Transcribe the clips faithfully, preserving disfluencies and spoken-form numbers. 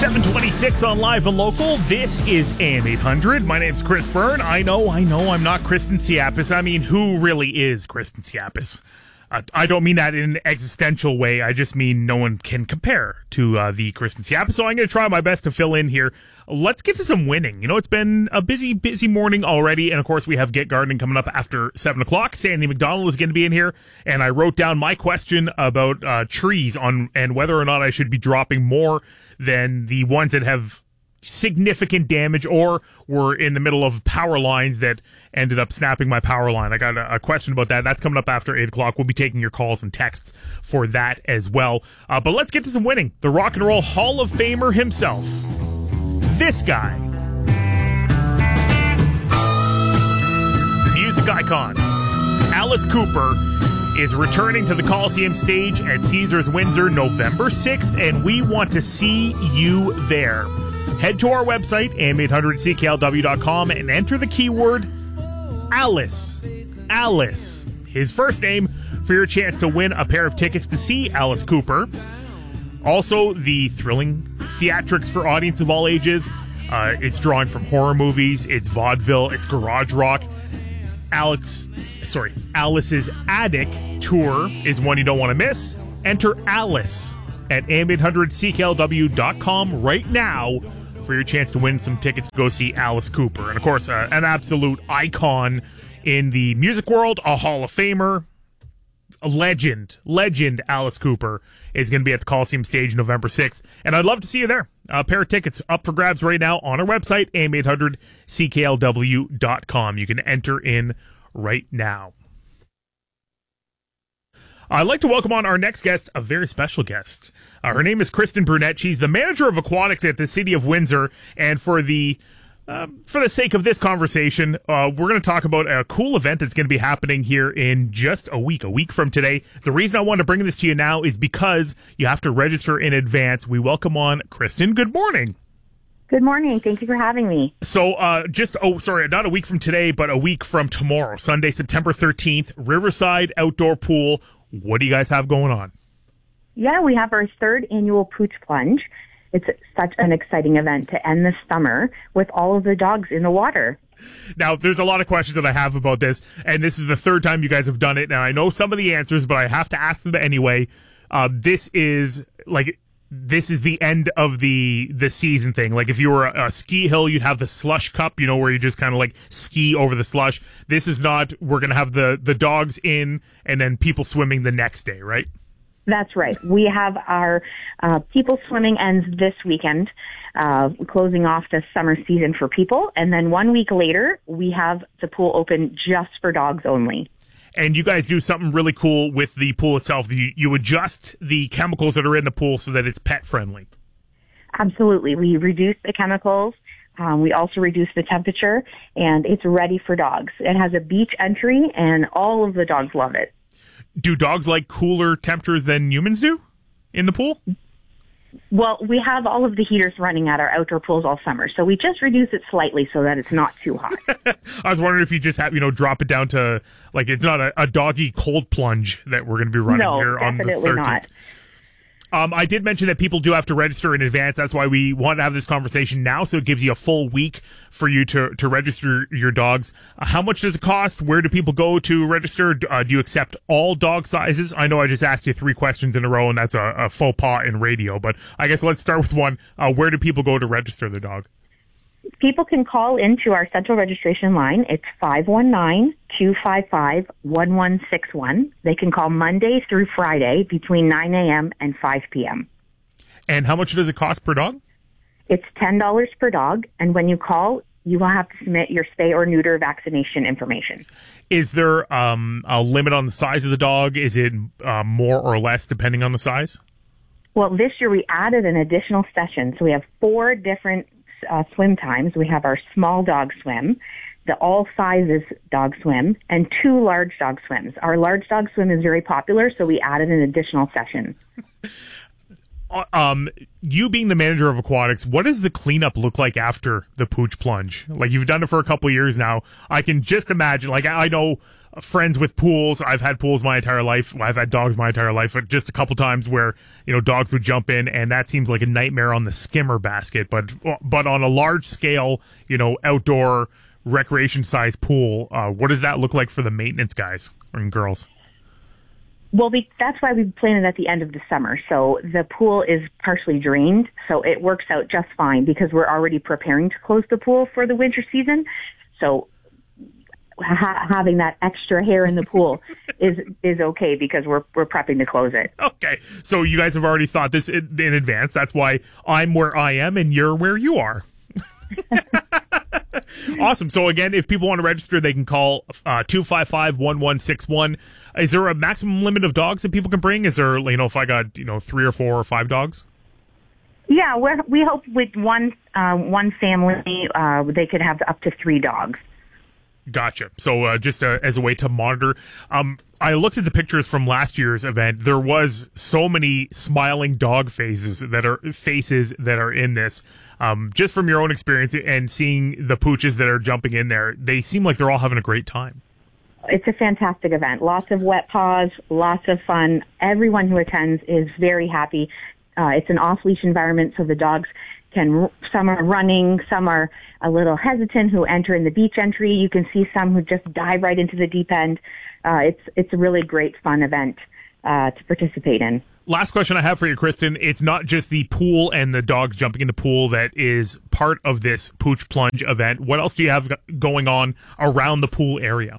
seven twenty-six on Live and Local. This is A M eight hundred. My name's Chris Byrne. I know, I know, I'm not Kristen Siapis. I mean, who really is Kristen Siapis? Uh, I don't mean that in an existential way. I just mean no one can compare to uh, the Kristen Siapis. So I'm going to try my best to fill in here. Let's get to some winning. You know, it's been a busy, busy morning already. And of course, we have Get Gardening coming up after seven o'clock. Sandy McDonald is going to be in here. And I wrote down my question about uh, trees on and whether or not I should be dropping more than the ones that have significant damage or were in the middle of power lines that ended up snapping my power line. I got a, a question about that. That's coming up after eight o'clock. We'll be taking your calls and texts for that as well. Uh, but let's get to some winning. The Rock and Roll Hall of Famer himself. This guy. Music icon. Alice Cooper is returning to the Coliseum stage at Caesars Windsor November sixth, and we want to see you there. Head to our website, A M eight hundred C K L W dot com, and enter the keyword Alice. Alice. His first name for your chance to win a pair of tickets to see Alice Cooper. Also, the thrilling theatrics for audience of all ages. Uh, it's drawing from horror movies. It's vaudeville. It's garage rock. Alex, sorry, Alice's Attic tour is one you don't want to miss. Enter Alice at A M eight hundred C K L W dot com right now for your chance to win some tickets to go see Alice Cooper. And of course, uh, an absolute icon in the music world, a Hall of Famer, a legend, legend Alice Cooper is going to be at the Coliseum stage November sixth. And I'd love to see you there. A pair of tickets up for grabs right now on our website, A M eight hundred C K L W dot com. You can enter in right now. I'd like to welcome on our next guest, a very special guest. Uh, her name is Kristen Brunette. She's the manager of aquatics at the City of Windsor. And for the uh, for the sake of this conversation, uh, we're going to talk about a cool event that's going to be happening here in just a week, a week from today. The reason I wanted to bring this to you now is because you have to register in advance. We welcome on Kristen. Good morning. Good morning. Thank you for having me. So uh, just, oh, sorry, not a week from today, but a week from tomorrow, Sunday, September thirteenth, Riverside Outdoor Pool. What do you guys have going on? Yeah, we have our third annual Pooch Plunge. It's such an exciting event to end the summer with all of the dogs in the water. Now, there's a lot of questions that I have about this, and this is the third time you guys have done it, and I know some of the answers, but I have to ask them anyway. Uh, this is, like, this is the end of the the season thing. Like, if you were a, a ski hill, you'd have the slush cup, you know, where you just kind of, like, ski over the slush. This is not, we're going to have the, the dogs in and then people swimming the next day, right? That's right. We have our uh, people swimming ends this weekend, uh, closing off the summer season for people. And then one week later, we have the pool open just for dogs only. And you guys do something really cool with the pool itself. You, you adjust the chemicals that are in the pool so that it's pet friendly. Absolutely. We reduce the chemicals. Um, we also reduce the temperature, and it's ready for dogs. It has a beach entry, and all of the dogs love it. Do dogs like cooler temperatures than humans do in the pool? Well, we have all of the heaters running at our outdoor pools all summer, so we just reduce it slightly so that it's not too hot. I was wondering if you just have, you know, drop it down to, like, it's not a, a doggy cold plunge that we're going to be running no, here on the thirteenth. No, definitely not. Um, I did mention that people do have to register in advance. That's why we want to have this conversation now, so it gives you a full week for you to, to register your dogs. Uh, how much does it cost? Where do people go to register? Uh, do you accept all dog sizes? I know I just asked you three questions in a row, and that's a, a faux pas in radio, but I guess let's start with one. Uh, where do people go to register their dog? People can call into our central registration line. It's five one nine, two five five, one one six one. They can call Monday through Friday between nine a.m. and five p.m. And how much does it cost per dog? It's ten dollars per dog, and when you call, you will have to submit your spay or neuter vaccination information. Is there um, a limit on the size of the dog? Is it uh, more or less depending on the size? Well, this year we added an additional session, so we have four different Uh, swim times. We have our small dog swim, the all sizes dog swim, and two large dog swims. Our large dog swim is very popular, so we added an additional session. um, you being the manager of aquatics, what does the cleanup look like after the pooch plunge? Like, you've done it for a couple of years now. I can just imagine, like, I know friends with pools. I've had pools my entire life. I've had dogs my entire life, but just a couple times where, you know, dogs would jump in, and that seems like a nightmare on the skimmer basket. But, but on a large scale, you know, outdoor recreation size pool, uh, what does that look like for the maintenance guys and girls? Well, we, that's why we plan it at the end of the summer. So the pool is partially drained, so it works out just fine because we're already preparing to close the pool for the winter season. So ha- having that extra hair in the pool is is okay because we're we're prepping to close it. Okay, so you guys have already thought this in, in advance. That's why I'm where I am and you're where you are. Awesome. So again, if people want to register, they can call uh, two five five, one one six one. Is there a maximum limit of dogs that people can bring? Is there, you know, if I got, you know, three or four or five dogs? Yeah, we're, we hope with one uh, one family, uh, they could have up to three dogs. Gotcha. So uh, just uh, as a way to monitor, um, I looked at the pictures from last year's event. There was so many smiling dog faces that are faces that are in this. Um, just from your own experience and seeing the pooches that are jumping in there, they seem like they're all having a great time. It's a fantastic event. Lots of wet paws, lots of fun. Everyone who attends is very happy. Uh, it's an off-leash environment, so the dogs can, some are running, some are a little hesitant who enter in the beach entry. You can see some who just dive right into the deep end. Uh, it's, it's a really great, fun event uh, to participate in. Last question I have for you, Kristen. It's not just the pool and the dogs jumping in the pool that is part of this Pooch Plunge event. What else do you have going on around the pool area?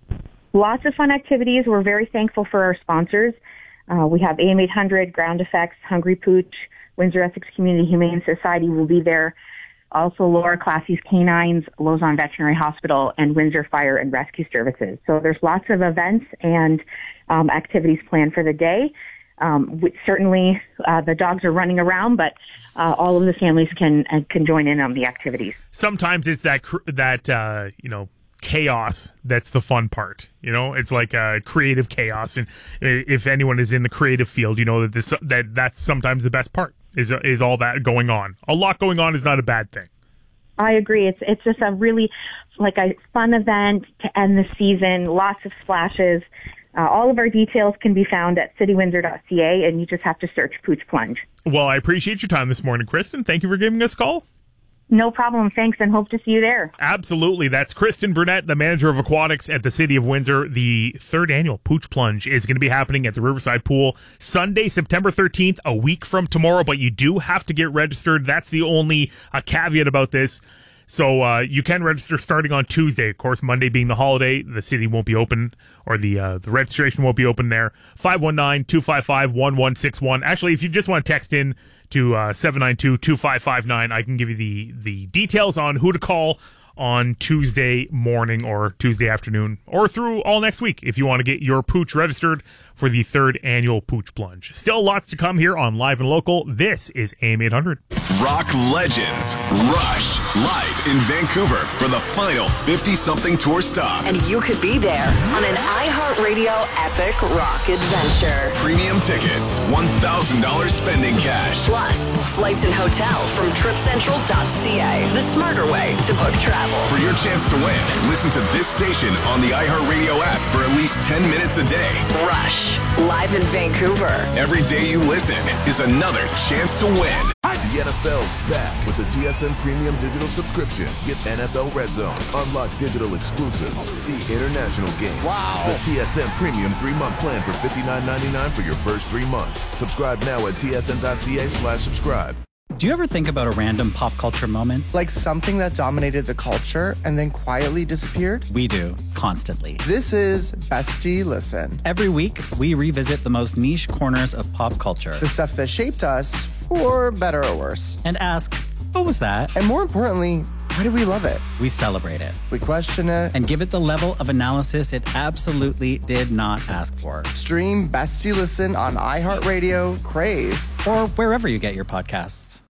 Lots of fun activities. We're very thankful for our sponsors. Uh, we have A M eight hundred, Ground Effects, Hungry Pooch, Windsor Essex Community Humane Society will be there. Also, Laura Classie's Canines, Lausanne Veterinary Hospital, and Windsor Fire and Rescue Services. So there's lots of events and um, activities planned for the day. Um, we, certainly, uh, the dogs are running around, but uh, all of the families can uh, can join in on the activities. Sometimes it's that cr- that uh, you know chaos that's the fun part. You know, it's like uh, creative chaos, and if anyone is in the creative field, you know that this that that's sometimes the best part. Is is all that going on? A lot going on is not a bad thing. I agree. It's it's just a really like a fun event to end the season. Lots of splashes. Uh, all of our details can be found at city windsor dot c a, and you just have to search Pooch Plunge. Well, I appreciate your time this morning, Kristen. Thank you for giving us a call. No problem. Thanks, and hope to see you there. Absolutely. That's Kristen Burnett, the manager of aquatics at the City of Windsor. The third annual Pooch Plunge is going to be happening at the Riverside Pool Sunday, September thirteenth, a week from tomorrow, but you do have to get registered. That's the only uh, caveat about this. So uh, you can register starting on Tuesday. Of course, Monday being the holiday, the city won't be open, or the uh, the registration won't be open there. five one nine, two five five, one one six one. Actually, if you just want to text in to uh, seven nine two, two five five nine, I can give you the, the details on who to call on Tuesday morning or Tuesday afternoon or through all next week if you want to get your pooch registered for the third annual Pooch Plunge. Still lots to come here on Live and Local. This is A M eight hundred. Rock Legends Rush live in Vancouver for the final fifty-something tour stop. And you could be there on an iHeartRadio epic rock adventure. Premium tickets, one thousand dollars spending cash. Plus, flights and hotel from trip central dot c a. The smarter way to book travel. For your chance to win, listen to this station on the iHeartRadio app for at least ten minutes a day. Rush, live in Vancouver. Every day you listen is another chance to win. The N F L's back with the T S N Premium Digital Subscription. Get N F L Red Zone, unlock digital exclusives, see international games. Wow. The T S N Premium three-month plan for fifty-nine ninety-nine for your first three months. Subscribe now at T S N dot c a slash subscribe. Do you ever think about a random pop culture moment? Like something that dominated the culture and then quietly disappeared? We do, constantly. This is Bestie Listen. Every week, we revisit the most niche corners of pop culture. The stuff that shaped us, for better or worse. And ask, what was that? And more importantly, why do we love it? We celebrate it. We question it. And give it the level of analysis it absolutely did not ask for. Stream Bestie Listen on iHeartRadio, Crave, or wherever you get your podcasts.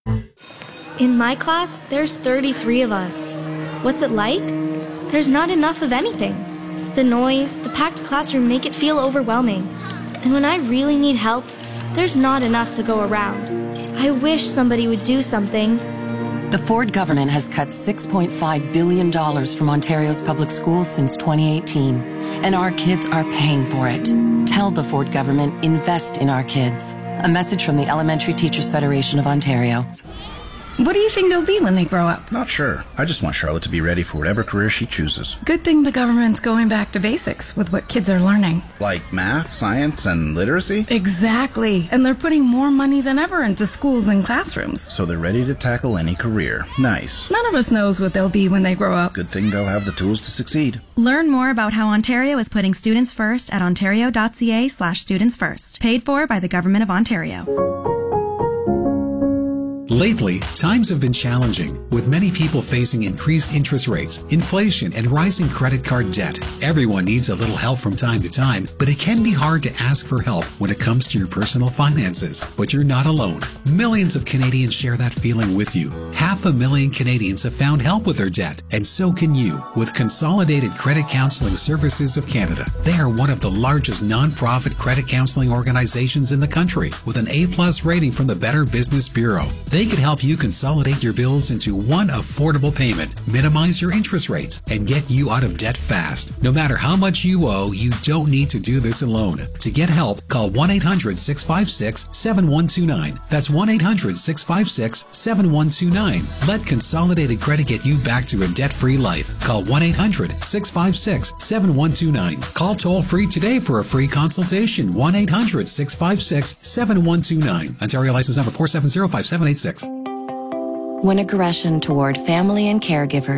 In my class, there's thirty-three of us. What's it like? There's not enough of anything. The noise, the packed classroom make it feel overwhelming. And when I really need help, There's not enough to go around. I wish somebody would do something. The Ford government has cut six point five billion dollars from Ontario's public schools since twenty eighteen, and our kids are paying for it. Tell the Ford government, invest in our kids. A message from the Elementary Teachers Federation of Ontario. What do you think they'll be when they grow up? Not sure. I just want Charlotte to be ready for whatever career she chooses. Good thing the government's going back to basics with what kids are learning. Like math, science, and literacy? Exactly. And they're putting more money than ever into schools and classrooms. So they're ready to tackle any career. Nice. None of us knows what they'll be when they grow up. Good thing they'll have the tools to succeed. Learn more about how Ontario is putting students first at ontario.ca slash students first. Paid for by the Government of Ontario. Lately, times have been challenging, with many people facing increased interest rates, inflation, and rising credit card debt. Everyone needs a little help from time to time, but it can be hard to ask for help when it comes to your personal finances. But you're not alone. Millions of Canadians share that feeling with you. Half a million Canadians have found help with their debt, and so can you with Consolidated Credit Counseling Services of Canada. They are one of the largest non-profit credit counseling organizations in the country, with an A-plus rating from the Better Business Bureau. They could help you consolidate your bills into one affordable payment, minimize your interest rates, and get you out of debt fast. No matter how much you owe, you don't need to do this alone. To get help, call one eight hundred six five six seven one two nine. That's one eight hundred six five six seven one two nine. Let Consolidated Credit get you back to a debt-free life. Call one eight hundred six five six seven one two nine. Call toll-free today for a free consultation. one eight hundred six five six seven one two nine. Ontario license number four seven zero five seven eight six. When aggression toward family and caregivers